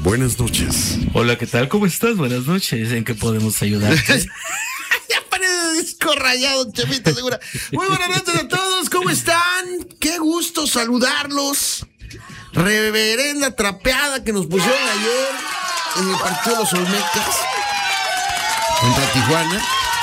Buenas noches. Hola, ¿qué tal? ¿Cómo estás? Buenas noches. ¿En qué podemos ayudarte? Ya parece disco rayado, Chemita Segura. Muy buenas noches a todos. ¿Cómo están? Qué gusto saludarlos. Reverenda trapeada que nos pusieron ayer en el partido de los Olmecas contra Tijuana.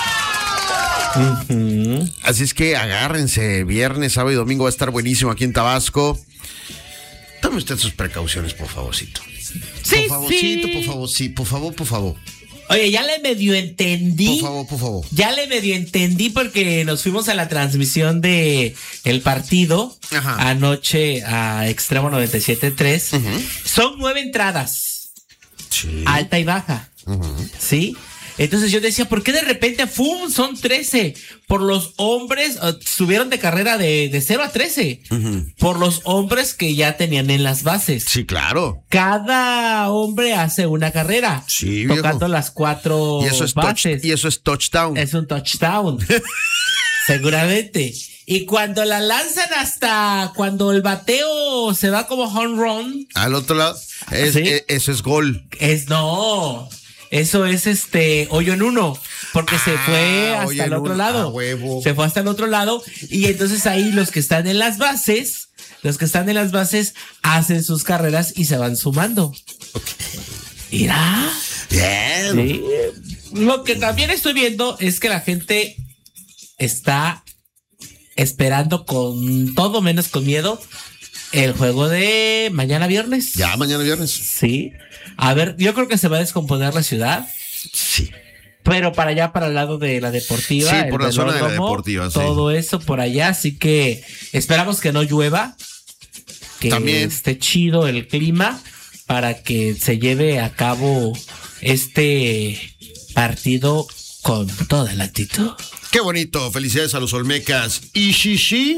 Así es que agárrense. Viernes, sábado y domingo va a estar buenísimo aquí en Tabasco. Tome usted sus precauciones, por favorcito. Sí, por favor. Oye, ya le medio entendí. Por favor. Ya le medio entendí porque nos fuimos a la transmisión de el partido. Ajá. Anoche a Extremo 97.3. Son 9 entradas. Sí. Alta y baja. ¿Sí? Entonces yo decía, ¿por qué de repente son 13? Por los hombres, subieron de carrera de 0 a 13. Por los hombres que ya tenían en las bases. Sí, claro. Cada hombre hace una carrera. Sí, tocando viejo. Las 4 bases. Y eso es touchdown. Es un touchdown. Seguramente. Y cuando la lanzan cuando el bateo se va como home run. Al otro lado, ¿sí? Eso es gol. No. Eso es hoyo en uno, porque se fue hasta el otro lado. Se fue hasta el otro lado y entonces ahí los que están en las bases hacen sus carreras y se van sumando. Okay. Mira. Bien. Sí. Lo que también estoy viendo es que la gente está esperando con todo menos con miedo el juego de mañana viernes. Ya, mañana viernes. Sí. A ver, yo creo que se va a descomponer la ciudad. Sí. Pero para allá, para el lado de la deportiva. Sí, por la zona de la deportiva, sí. Todo eso por allá, así que esperamos que no llueva. Que también esté chido el clima para que se lleve a cabo este partido con toda la actitud. Qué bonito, felicidades a los Olmecas. ¿Y Shishi?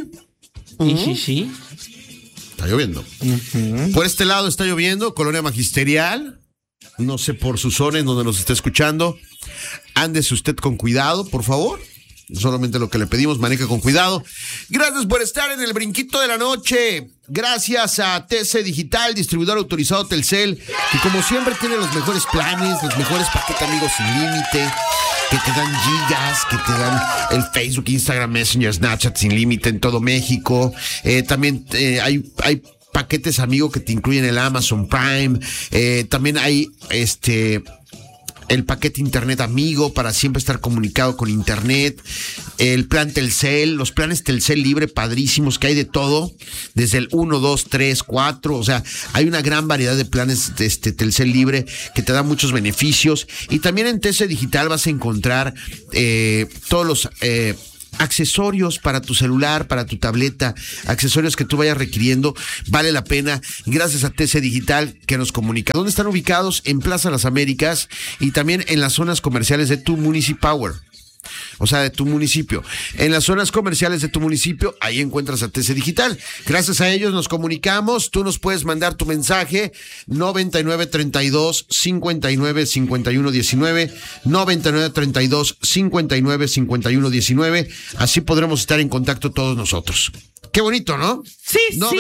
Está lloviendo. Por este lado está lloviendo, Colonia Magisterial. No sé por su zona en donde nos está escuchando. Ándese usted con cuidado, por favor. Solamente lo que le pedimos, maneje con cuidado. Gracias por estar en el brinquito de la noche. Gracias a TC Digital, distribuidor autorizado Telcel, que como siempre tiene los mejores planes, los mejores paquetes amigos sin límite, que te dan gigas, que te dan el Facebook, Instagram, Messenger, Snapchat sin límite en todo México. También hay paquetes amigo que te incluyen el Amazon Prime. También hay el paquete internet amigo para siempre estar comunicado con internet, el plan Telcel, los planes Telcel libre padrísimos, que hay de todo, desde el 1, 2, 3, 4, o sea, hay una gran variedad de planes de Telcel libre que te da muchos beneficios. Y también en TC Digital vas a encontrar todos los accesorios para tu celular, para tu tableta, accesorios que tú vayas requiriendo. Vale la pena, gracias a TC Digital que nos comunica. ¿Dónde están ubicados? En Plaza Las Américas y también en las zonas comerciales de tu Municipal. O sea, de tu municipio. En las zonas comerciales de tu municipio, ahí encuentras a TC Digital. Gracias a ellos nos comunicamos. Tú nos puedes mandar tu mensaje 9932-595119, 9932-595119. Así podremos estar en contacto todos nosotros. Qué bonito, ¿no? Sí,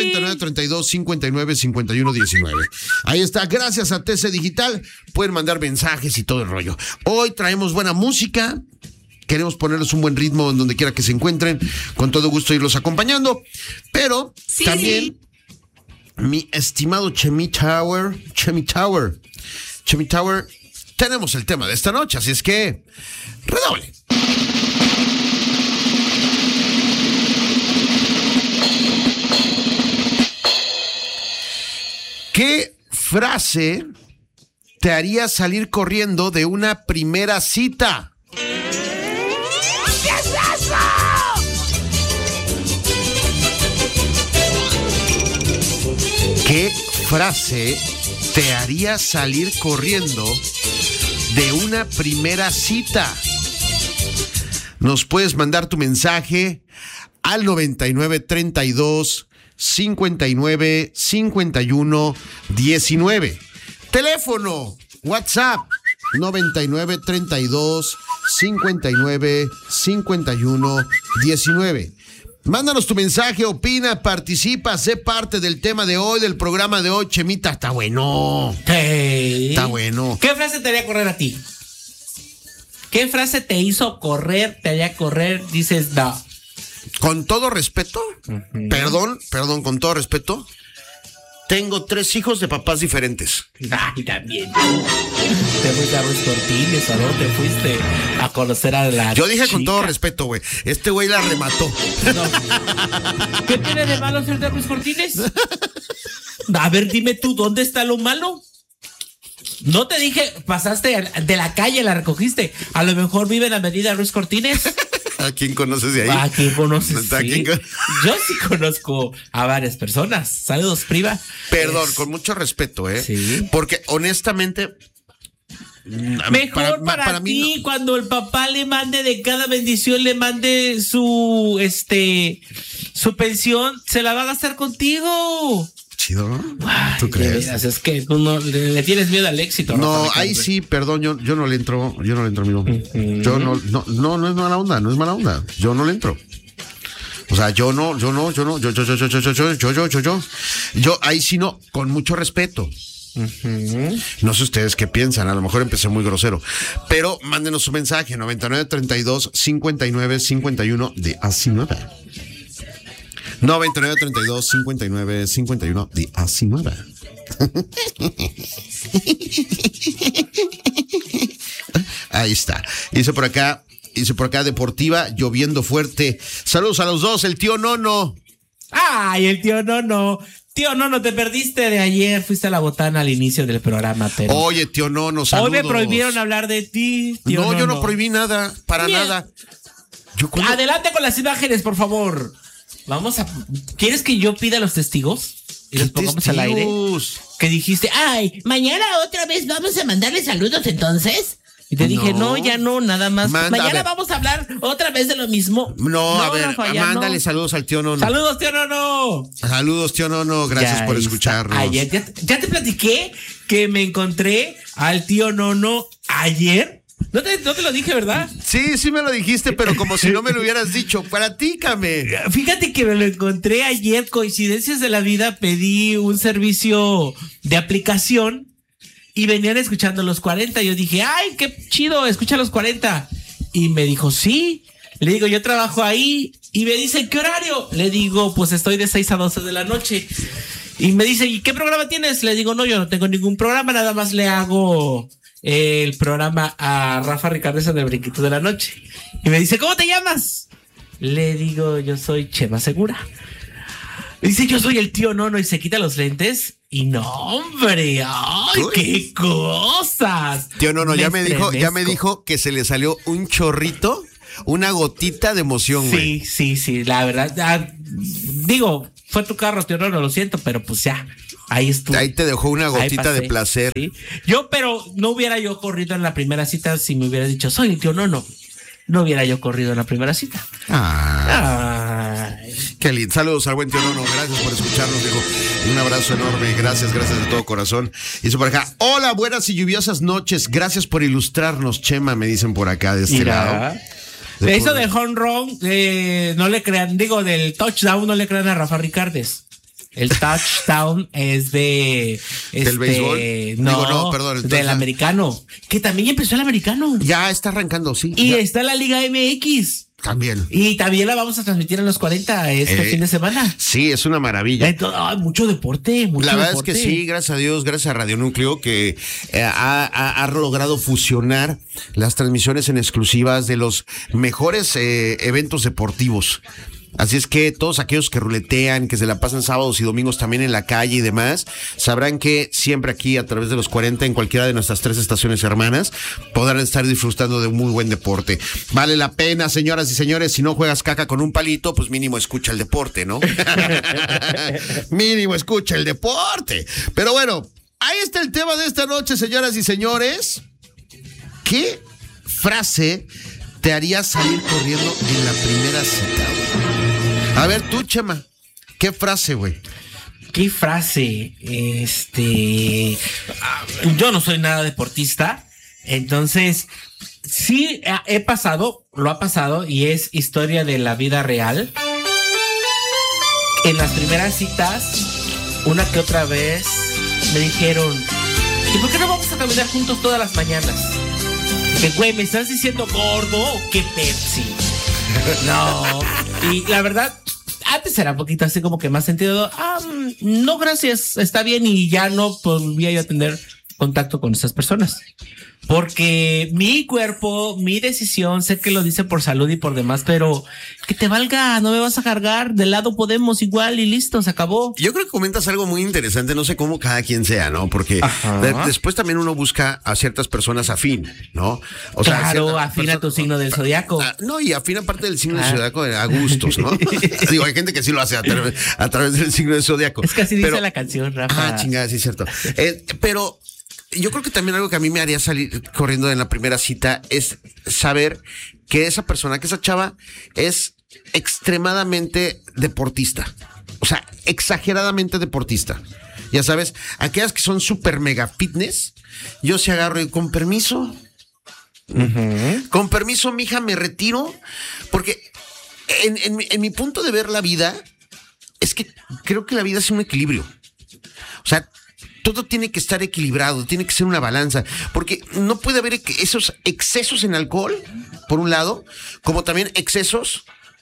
9932-595119. Ahí está, gracias a TC Digital. Pueden mandar mensajes y todo el rollo. Hoy traemos buena música. Queremos ponerles un buen ritmo en donde quiera que se encuentren. Con todo gusto irlos acompañando. Pero también, mi estimado Chemi Tower, tenemos el tema de esta noche. Así es que, redoble. ¿Qué frase te haría salir corriendo de una primera cita? ¿Qué es eso? ¿Qué frase te haría salir corriendo de una primera cita? Nos puedes mandar tu mensaje al 9932-595119. Teléfono, WhatsApp, 9932-595119. Mándanos tu mensaje, opina, participa, sé parte del tema de hoy, del programa de hoy. Chemita, está bueno. Hey. Está bueno. ¿Qué frase te haría correr a ti? ¿Qué frase te hizo correr, te haría correr? Dices, no. Con todo respeto, perdón, con todo respeto, tengo 3 hijos de papás diferentes. Ay, también. Te fuiste a Ruiz Cortines, ¿a dónde fuiste a conocer a la Yo dije chica? con todo respeto, güey. Este güey la remató. No. ¿Qué tiene de malo ser de Ruiz Cortines? A ver, dime tú, ¿dónde está lo malo? No te dije, pasaste de la calle, la recogiste. A lo mejor vive en la avenida Ruiz Cortines. ¿A quién conoces de ahí? ¿A quién conoces? ¿A Sí. quién Yo sí conozco a varias personas. Saludos, Priva. Perdón, con mucho respeto, ¿eh? Sí. Porque honestamente... Mejor para ti no. cuando el papá le mande de cada bendición, le mande su pensión, se la va a gastar contigo. Chido, ¿no? Ay, ¿Tú crees? de veras, es que tú no le tienes miedo al éxito. No, ahí sí, perdón, yo no le entro, amigo. Yo no es mala onda, no es mala onda. Yo no le entro. O sea, yo ahí sí no, con mucho respeto. No sé ustedes qué piensan, a lo mejor empecé muy grosero, pero mándenos su mensaje 9932-5951 de AC9. 9932-5951 de AC9. Ahí está. Hice por acá Deportiva, lloviendo fuerte. Saludos a los dos, el tío Nono. Ay, el tío Nono. Tío Nono, te perdiste de ayer. Fuiste a la botana al inicio del programa, pero... Oye, tío Nono, saludos. Hoy me prohibieron hablar de ti, tío No, Nono. yo no prohibí nada, para Bien. nada. Adelante con las imágenes, por favor. ¿Quieres que yo pida a los testigos? Y los pongamos al aire. Que dijiste, ay, mañana otra vez vamos a mandarle saludos entonces. Y te dije, no, ya no, nada más. Mañana vamos a hablar otra vez de lo mismo. No, a ver, mándale saludos al tío Nono. Saludos, tío Nono. Saludos, tío Nono, gracias por escucharnos. Ayer, ya te platiqué que me encontré al tío Nono ayer. No te lo dije, ¿verdad? Sí me lo dijiste, pero como si no me lo hubieras dicho. Platícame. Fíjate que me lo encontré ayer, coincidencias de la vida, pedí un servicio de aplicación y venían escuchando los 40. Yo dije, ay, qué chido, escucha los 40. Y me dijo, sí. Le digo, yo trabajo ahí. Y me dice, ¿qué horario? Le digo, pues estoy de 6 a 12 de la noche. Y me dice, ¿y qué programa tienes? Le digo, no, yo no tengo ningún programa, nada más le hago el programa a Rafa Ricardesa de Brinquito de la Noche. Y me dice, ¿cómo te llamas? Le digo, yo soy Chema Segura. Dice, yo soy el tío Nono, y se quita los lentes. Y no, hombre, ¡ay, qué cosas! Tío Nono, ya me dijo que se le salió un chorrito, una gotita de emoción, güey. Sí, la verdad. Digo, fue tu carro, tío Nono, lo siento, pero pues ya. Ahí estuvo. Ahí te dejó una gotita de placer. ¿Sí? Pero no hubiera yo corrido en la primera cita si me hubieras dicho, soy el tío Nono. No hubiera yo corrido en la primera cita. Qué lindo. Saludos al buen tío Nono. Gracias por escucharnos, digo. Un abrazo enorme. Gracias de todo corazón. Dice por acá, hola, buenas y lluviosas noches. Gracias por ilustrarnos, Chema, me dicen por acá de este lado. De eso de home run, no le crean, del touchdown, no le crean a Rafa Ricardes. El touchdown es de... ¿Del béisbol? No, perdón. Del americano. Que también empezó el americano. Ya está arrancando, sí. Y está la Liga MX. También. Y también la vamos a transmitir en los 40 fin de semana. Sí, es una maravilla. Entonces, mucho deporte, La verdad es que sí, gracias a Dios, gracias a Radio Núcleo, que ha logrado fusionar las transmisiones en exclusivas de los mejores eventos deportivos. Así es que todos aquellos que ruletean, que se la pasan sábados y domingos también en la calle y demás, sabrán que siempre aquí a través de los 40 en cualquiera de nuestras 3 estaciones hermanas podrán estar disfrutando de un muy buen deporte. Vale la pena, señoras y señores, si no juegas caca con un palito, pues mínimo escucha el deporte, ¿no? Mínimo escucha el deporte. Pero bueno, ahí está el tema de esta noche, señoras y señores. ¿Qué frase te haría salir corriendo en la primera cita, güey? A ver, tú, Chema, ¿qué frase, güey? ¿Qué frase? Yo no soy nada deportista, entonces sí lo ha pasado y es historia de la vida real. en las primeras citas, una que otra vez me dijeron, ¿y por qué no vamos a caminar juntos todas las mañanas? Que güey, ¿me estás diciendo gordo o qué Pepsi? No. Y la verdad, antes era un poquito así como que más sentido, no gracias, está bien, y ya no volvía yo a tener contacto con esas personas. Porque mi cuerpo, mi decisión, sé que lo dice por salud y por demás, pero que te valga, no me vas a cargar, de lado podemos igual y listo, se acabó. Yo creo que comentas algo muy interesante, no sé cómo cada quien sea, ¿no? Porque después también uno busca a ciertas personas afín, ¿no? O sea, claro, afín a tu signo del zodiaco. No, y afín aparte del signo del zodiaco a gustos, ¿no? Digo, hay gente que sí lo hace a través del signo del zodiaco. Es que así dice la canción, Rafa. Chingada, sí es cierto. Pero yo creo que también algo que a mí me haría salir corriendo en la primera cita es saber que esa persona, que esa chava es extremadamente deportista. O sea, exageradamente deportista. Ya sabes, aquellas que son súper mega fitness, yo se agarro y con permiso. Con permiso, mija, me retiro. Porque en mi punto de ver la vida, es que creo que la vida es un equilibrio. O sea, todo tiene que estar equilibrado, tiene que ser una balanza, porque no puede haber esos excesos en alcohol, por un lado, como también excesos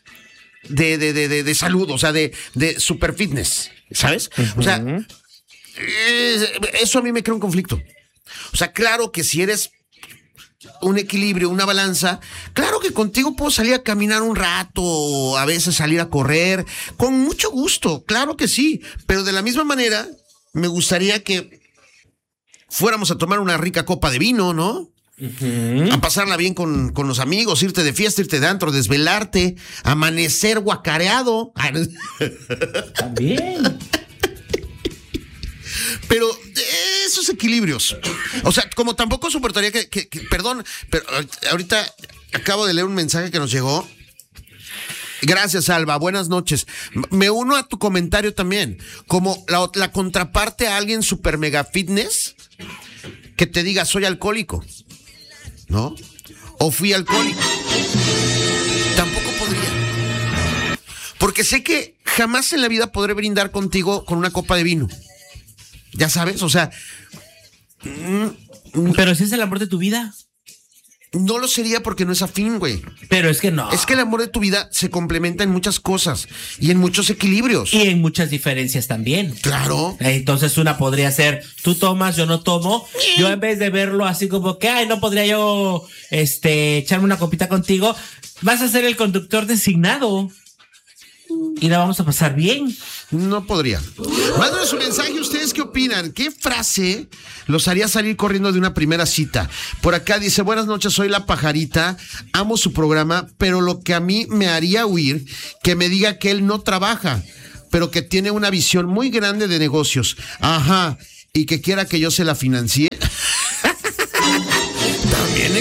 de salud, o sea, de super fitness, ¿sabes? O sea, eso a mí me crea un conflicto. O sea, claro que si eres un equilibrio, una balanza, claro que contigo puedo salir a caminar un rato, a veces salir a correr, con mucho gusto, claro que sí, pero de la misma manera me gustaría que fuéramos a tomar una rica copa de vino, ¿no? A pasarla bien con los amigos, irte de fiesta, irte de antro, desvelarte, amanecer guacareado. También. Pero esos equilibrios, o sea, como tampoco soportaría que perdón, pero ahorita acabo de leer un mensaje que nos llegó. Gracias, Alba. Buenas noches. Me uno a tu comentario también. Como la contraparte a alguien super mega fitness que te diga soy alcohólico, ¿no? O fui alcohólico. Tampoco podría. Porque sé que jamás en la vida podré brindar contigo con una copa de vino. Ya sabes, o sea. Pero si es el amor de tu vida. No lo sería porque no es afín, güey. Pero es que no. Es que el amor de tu vida se complementa en muchas cosas y en muchos equilibrios. Y en muchas diferencias también. Claro. Entonces una podría ser, tú tomas, yo no tomo. Yo en vez de verlo así como que, ay, no podría yo echarme una copita contigo, vas a ser el conductor designado. Y la vamos a pasar bien. No podría. Mándanos su mensaje, ¿ustedes qué opinan? ¿Qué frase los haría salir corriendo de una primera cita? Por acá dice, buenas noches, soy La Pajarita, amo su programa, pero lo que a mí me haría huir, que me diga que él no trabaja, pero que tiene una visión muy grande de negocios. Ajá, y que quiera que yo se la financie. También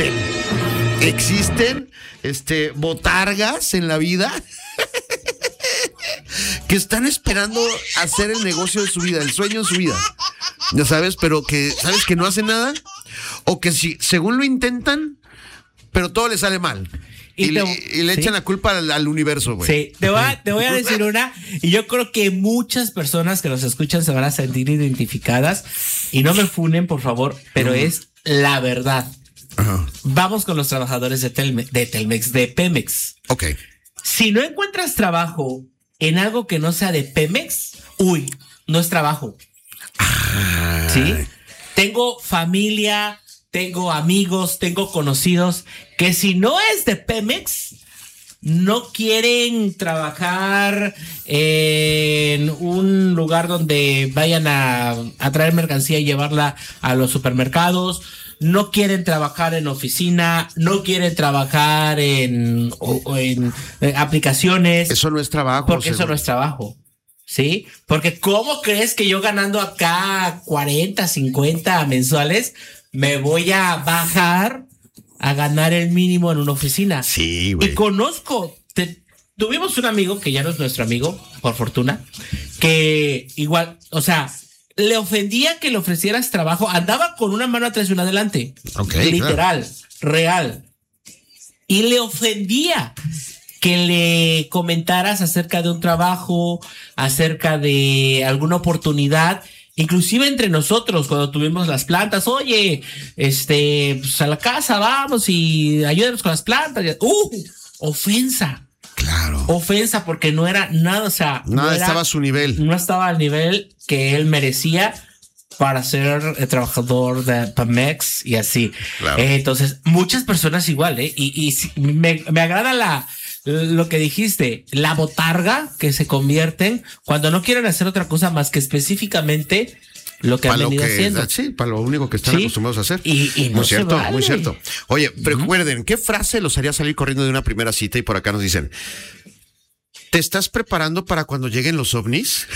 existen botargas en la vida que están esperando hacer el negocio de su vida, el sueño de su vida, ya sabes, pero que sabes que no hacen nada, o que si según lo intentan, pero todo le sale mal. Y le echan la culpa al universo, güey. Sí, te voy a decir una, y yo creo que muchas personas que nos escuchan se van a sentir identificadas, y no me funen, por favor, pero es la verdad. Ajá. Vamos con los trabajadores de Pemex. Ok. Si no encuentras trabajo en algo que no sea de Pemex, no es trabajo. ¿Sí? Tengo familia, tengo amigos, tengo conocidos que si no es de Pemex, no quieren trabajar en un lugar donde vayan a traer mercancía y llevarla a los supermercados. No quieren trabajar en oficina, no quieren trabajar en aplicaciones. Eso no es trabajo. Porque eso no es trabajo, ¿sí? Porque ¿cómo crees que yo ganando acá 40, 50 mensuales me voy a bajar a ganar el mínimo en una oficina? Sí, güey. Y tuvimos un amigo que ya no es nuestro amigo, por fortuna, que igual, o sea, le ofendía que le ofrecieras trabajo, andaba con una mano atrás y una adelante. Okay, literal, claro. Real. Y le ofendía que le comentaras acerca de un trabajo, acerca de alguna oportunidad, inclusive entre nosotros cuando tuvimos las plantas. Oye, pues a la casa vamos y ayúdanos con las plantas. Ofensa. Claro. Ofensa, porque no era nada, o sea, nada estaba a su nivel. No estaba al nivel que él merecía para ser el trabajador de Pamex y así. Claro. Entonces, muchas personas igual, y me agrada lo que dijiste, la botarga que se convierten cuando no quieren hacer otra cosa más que específicamente lo que han venido haciendo. Sí, para lo único que están acostumbrados a hacer. Y no muy cierto, vale. Muy cierto. Oye, recuerden, ¿qué frase los haría salir corriendo de una primera cita? Y por acá nos dicen, ¿te estás preparando para cuando lleguen los ovnis?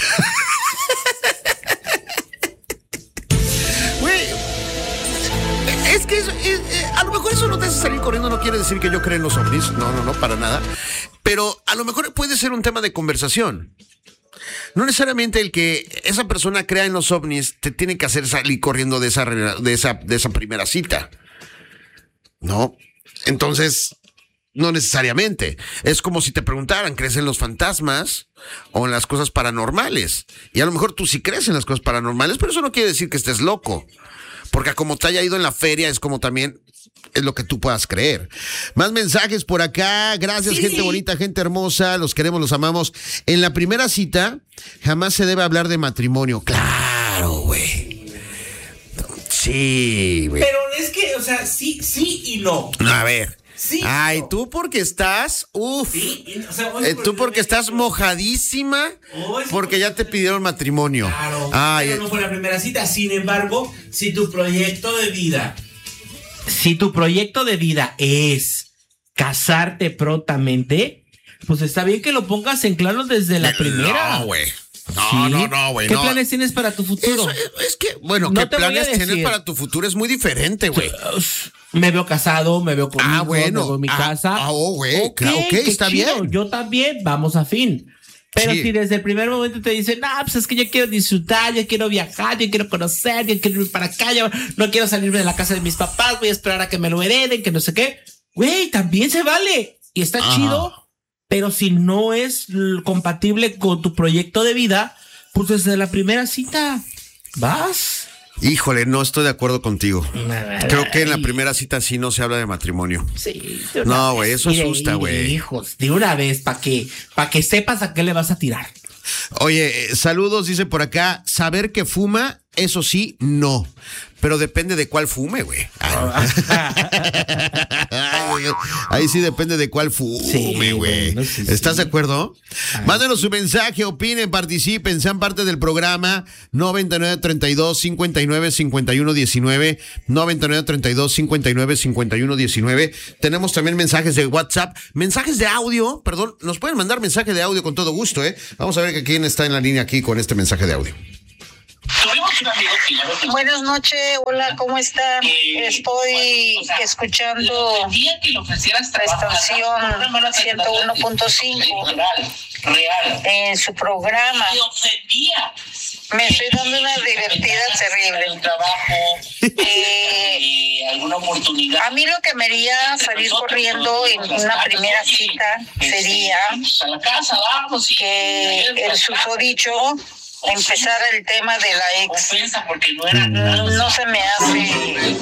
Güey, es que a lo mejor eso no te hace salir corriendo, no quiere decir que yo creo en los ovnis. No, para nada. Pero a lo mejor puede ser un tema de conversación. No necesariamente el que esa persona crea en los ovnis te tiene que hacer salir corriendo de esa primera cita. ¿No? Entonces, no necesariamente. Es como si te preguntaran, ¿crees en los fantasmas o en las cosas paranormales? Y a lo mejor tú sí crees en las cosas paranormales, pero eso no quiere decir que estés loco. Porque como te haya ido en la feria, es como también es lo que tú puedas creer. Más mensajes por acá. Gracias, gente bonita, gente hermosa. Los queremos, los amamos. En la primera cita, jamás se debe hablar de matrimonio. Claro, güey. Sí, güey. Pero es que, o sea, sí y no. A ver. Sí, ay, no. tú porque estás, Sí, o sea, oye, tú porque estás mojadísima, porque ya te pidieron matrimonio. Claro, ay, pero no fue la primera cita. Sin embargo, si tu proyecto de vida es casarte prontamente, pues está bien que lo pongas en claro desde la primera. No, güey. ¿Sí? No, güey. ¿Qué planes tienes para tu futuro? Es que, bueno, No ¿qué te voy a planes tienes decir. para tu futuro? Es muy diferente, güey. Me veo casado, me veo con hijos, bueno. me veo en mi casa. Güey. Claro, ok, está chido. bien. Yo también, vamos a fin. Pero Sí. si desde el primer momento te dicen, pues es que yo quiero disfrutar, yo quiero viajar, yo quiero conocer, yo quiero ir para acá, yo no quiero salirme de la casa de mis papás, voy a esperar a que me lo hereden, que no sé qué. Güey, también se vale. Y está chido, pero si no es compatible con tu proyecto de vida, pues desde la primera cita vas. Híjole, no estoy de acuerdo contigo. Creo que en la primera cita sí no se habla de matrimonio. Sí. No, güey, eso asusta, güey. Hijos, de una vez, para que sepas a qué le vas a tirar. Oye, saludos, dice por acá, saber que fuma, eso sí, no. Pero depende de cuál fume, güey. Ahí sí depende de cuál fume, güey. Bueno, sí, ¿estás de acuerdo? Mándenos su mensaje, opinen, participen, sean parte del programa 9932-595119, 9932-595119. Tenemos también mensajes de WhatsApp, mensajes de audio, perdón, nos pueden mandar mensaje de audio con todo gusto, ¿eh? Vamos a ver quién está en la línea aquí con este mensaje de audio. Buenas noches, hola, ¿cómo están? Estoy escuchando la estación 101.5 en su programa. Me estoy dando una divertida terrible. A mí lo que me haría salir corriendo en una primera cita sería que el susodicho empezara el tema de la ex. No se me hace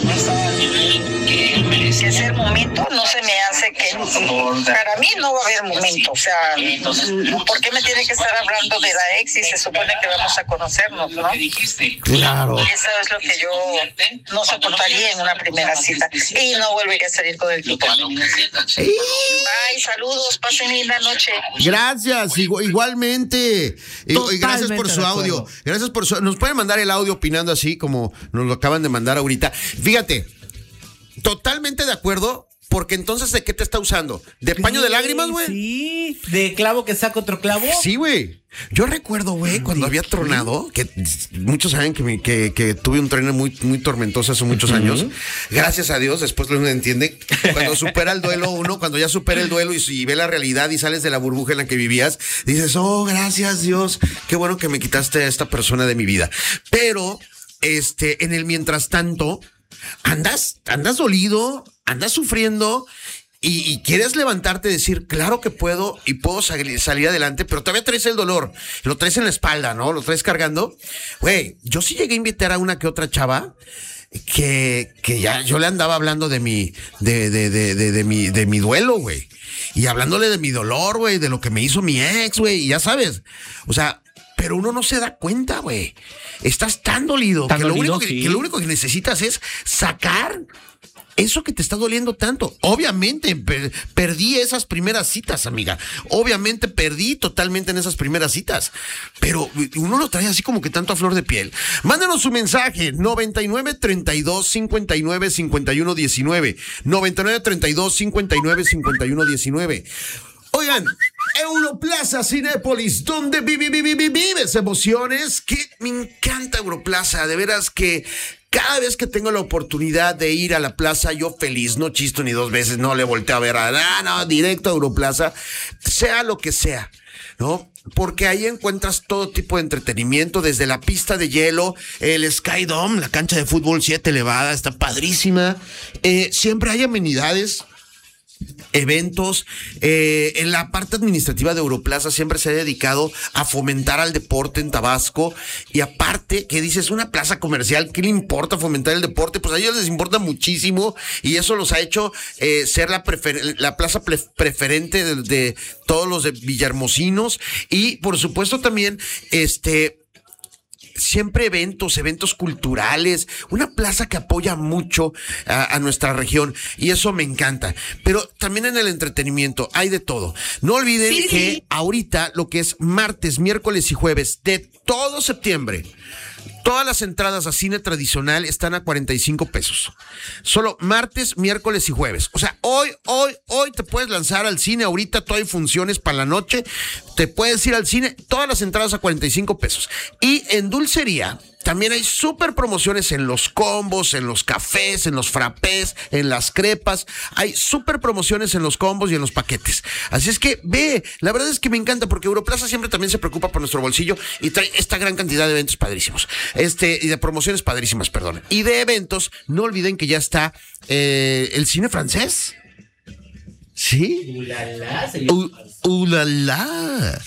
que hacer momento, no se me hace que para mí no va a haber momento, o sea, ¿por qué me tiene que estar hablando de la ex si se supone que vamos a conocernos, no? Claro. Eso es lo que yo no soportaría en una primera cita y no volvería a salir con el tipo. Bye, saludos, pasen linda noche. Gracias, igualmente. Y gracias por su audio. Gracias por su. Nos pueden mandar el audio opinando así como nos lo acaban de mandar ahorita. Fíjate, totalmente de acuerdo. Porque entonces, ¿de qué te está usando? ¿De paño de lágrimas, güey? Sí, de clavo que saca otro clavo. Sí, güey. Yo recuerdo, güey, cuando había tronado, que muchos saben que tuve un trueno muy, muy tormentoso hace muchos años. Gracias a Dios, después uno entiende. Cuando supera el duelo cuando ya supera el duelo y ve la realidad y sales de la burbuja en la que vivías, dices, oh, gracias Dios, qué bueno que me quitaste a esta persona de mi vida. Pero, en el mientras tanto, andas dolido, andas sufriendo y quieres levantarte y decir, claro que puedo y puedo salir adelante, pero todavía traes el dolor, lo traes en la espalda, ¿no? Lo traes cargando. Güey, yo sí llegué a invitar a una que otra chava que ya yo le andaba hablando de mi duelo, güey. Y hablándole de mi dolor, güey, de lo que me hizo mi ex, güey, y ya sabes. O sea, pero uno no se da cuenta, güey. Estás tan dolido, que lo único que necesitas es sacar eso que te está doliendo tanto. Obviamente perdí esas primeras citas, amiga. Obviamente perdí totalmente en esas primeras citas. Pero uno lo trae así como que tanto a flor de piel. Mándanos su mensaje, 9932-595119. 9932-595119. Oigan, Europlaza Cinépolis, donde vives emociones. Que me encanta Europlaza, de veras que cada vez que tengo la oportunidad de ir a la plaza, yo feliz, no chisto ni dos veces, no le volteo a ver directo a Europlaza, sea lo que sea, ¿no? Porque ahí encuentras todo tipo de entretenimiento, desde la pista de hielo, el Sky Dome, la cancha de fútbol 7 elevada, está padrísima. Siempre hay amenidades, eventos. En la parte administrativa de Europlaza siempre se ha dedicado a fomentar al deporte en Tabasco, y aparte, que dices, una plaza comercial, ¿qué le importa fomentar el deporte? Pues a ellos les importa muchísimo, y eso los ha hecho ser la plaza preferente de todos los de villahermosinos, y por supuesto también siempre eventos culturales, una plaza que apoya mucho a nuestra región, y eso me encanta. Pero también en el entretenimiento hay de todo. No olviden que ahorita lo que es martes, miércoles y jueves de todo septiembre, todas las entradas a cine tradicional están a 45 pesos. Solo martes, miércoles y jueves. O sea, hoy te puedes lanzar al cine. Ahorita todavía hay funciones para la noche. Te puedes ir al cine. Todas las entradas a 45 pesos. Y en dulcería también hay súper promociones en los combos, en los cafés, en los frappés, en las crepas. Hay súper promociones en los combos y en los paquetes. Así es que ve, la verdad es que me encanta, porque Europlaza siempre también se preocupa por nuestro bolsillo y trae esta gran cantidad de eventos padrísimos. Y de promociones padrísimas, perdón. Y de eventos, no olviden que ya está el cine francés. ¿Sí? ¡Ulala!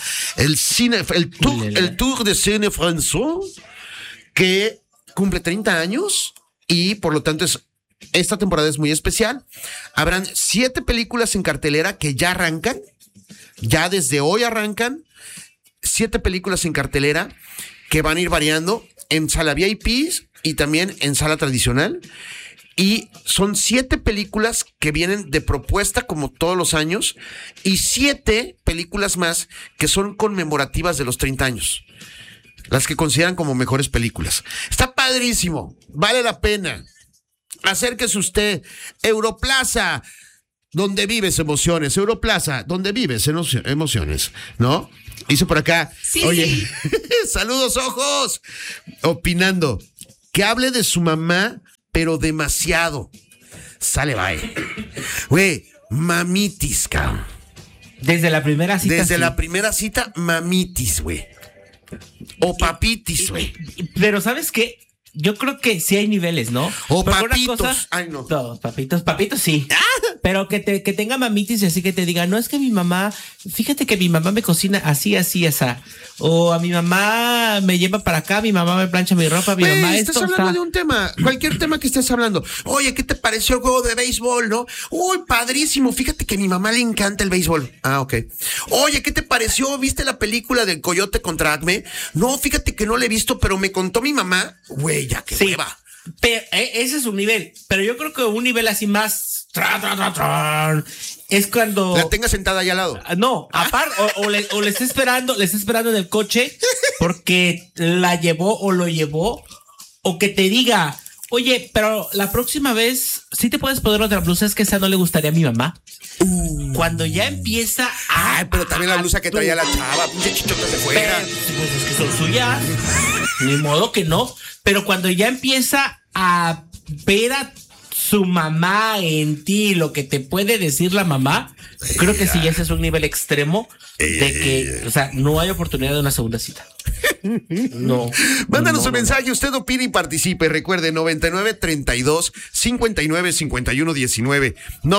El Tour de Cine Français, que cumple 30 años y por lo tanto esta temporada es muy especial. Habrán 7 películas en cartelera que ya arrancan, ya desde hoy arrancan 7 películas en cartelera que van a ir variando en sala VIP y también en sala tradicional. Y son 7 películas que vienen de propuesta como todos los años, y 7 películas más que son conmemorativas de los 30 años. Las que consideran como mejores películas. Está padrísimo, vale la pena. Acérquese usted. Europlaza, donde vives emociones. Europlaza, donde vives emociones, ¿no? Hice por acá. Sí. Oye, saludos, ojos. Opinando. Que hable de su mamá, pero demasiado. Sale, bye. Güey, mamitis, cabrón. Desde la primera cita. Desde la primera cita, mamitis, güey. O papitis, güey. Pero ¿sabes qué? Yo creo que sí hay niveles, ¿no? O porque papitos. Una cosa, ay, no. Todos, papitos sí. Pero que tenga mamitis y así, que te diga, no, es que mi mamá, fíjate que mi mamá me cocina así, esa. O a mi mamá me lleva para acá, mi mamá me plancha mi ropa, mi mamá esto. Estás hablando de un tema, cualquier tema que estés hablando. Oye, ¿qué te pareció el juego de béisbol, no? Uy, padrísimo, fíjate que a mi mamá le encanta el béisbol. Ah, ok. Oye, ¿qué te pareció? ¿Viste la película del Coyote contra Acme? No, fíjate que no la he visto, pero me contó mi mamá. Güey, ya que hueva. Pero ese es un nivel, pero yo creo que un nivel así más es cuando la tenga sentada ahí al lado. No, aparte, o le está esperando en el coche porque la llevó o lo llevó, o que te diga, oye, pero la próxima vez sí te puedes poner otra blusa, es que esa no le gustaría a mi mamá. Cuando ya empieza ay, pero también la blusa que traía la chava, pinche chichotas de fuera. Pues es que son suyas. Ni modo que no. Pero cuando ya empieza a ver su mamá en ti, lo que te puede decir la mamá, creo que sí, ese es un nivel extremo de que, o sea, no hay oportunidad de una segunda cita. No. Mándanos un mensaje, usted opine y participe. Recuerde, 9932-595119.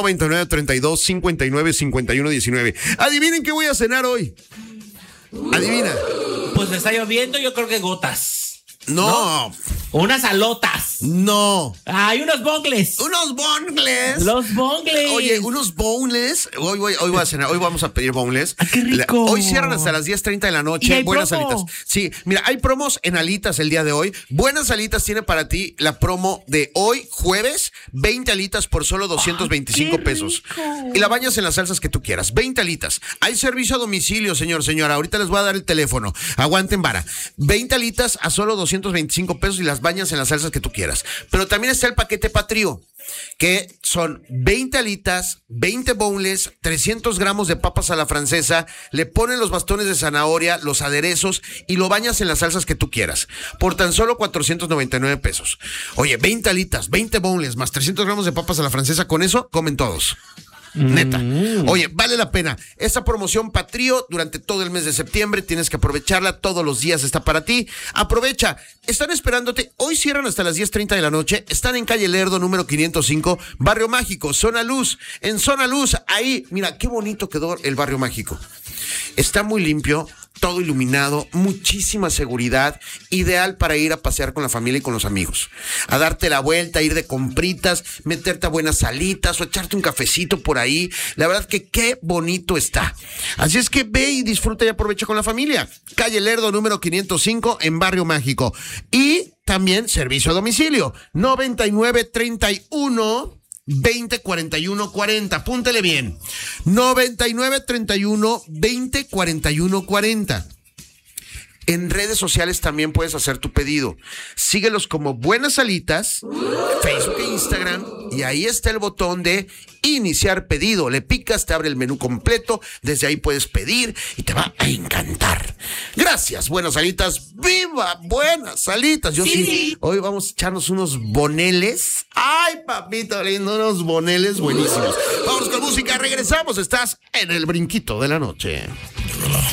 9932-595119. Adivinen qué voy a cenar hoy. Adivina. Pues me está lloviendo, yo creo que gotas. No. Unas alotas. No. Hay unos bongles. Unos bongles. Los bongles. Oye, unos boneless. Hoy voy a cenar. Hoy vamos a pedir boneless. ¡Qué rico! Hoy cierran hasta las 10:30 de la noche. ¿Y hay buenas promo? alitas. Sí, mira, hay promos en alitas el día de hoy. Buenas alitas tiene para ti la promo de hoy, jueves. 20 alitas por solo 225 pesos. Y la bañas en las salsas que tú quieras. 20 alitas. Hay servicio a domicilio, señora. Ahorita les voy a dar el teléfono. Aguanten vara. 20 alitas a solo 225 pesos y las bañas en las salsas que tú quieras. Pero también está el paquete Patrio, que son 20 alitas, 20 boneless, 300 gramos de papas a la francesa, le ponen los bastones de zanahoria, los aderezos y lo bañas en las salsas que tú quieras, por tan solo 499 pesos. Oye, 20 alitas, 20 boneless, más 300 gramos de papas a la francesa, con eso comen todos. Neta. Oye, vale la pena. Esta promoción Patrio durante todo el mes de septiembre, tienes que aprovecharla, todos los días está para ti. Aprovecha, están esperándote. Hoy cierran hasta las 10:30 de la noche. Están en calle Lerdo, número 505, Barrio Mágico, Zona Luz. En Zona Luz, ahí, mira, qué bonito quedó el Barrio Mágico. Está muy limpio, todo iluminado, muchísima seguridad, ideal para ir a pasear con la familia y con los amigos, a darte la vuelta, ir de compritas, meterte a buenas salitas o echarte un cafecito por ahí. La verdad que qué bonito está. Así es que ve y disfruta y aprovecha con la familia. Calle Lerdo, número 505, en Barrio Mágico. Y también servicio a domicilio, 9931 204140, apúntele bien, 9931 204140. En redes sociales también puedes hacer tu pedido. Síguelos como Buenas Alitas, Facebook e Instagram, y ahí está el botón de iniciar pedido. Le picas, te abre el menú completo, desde ahí puedes pedir y te va a encantar. Gracias, Buenas Alitas. ¡Viva Buenas Alitas! Yo sí. Hoy vamos a echarnos unos boneles. ¡Ay, papito lindo! Unos boneles buenísimos. Vamos con música, regresamos. Estás en el brinquito de la noche.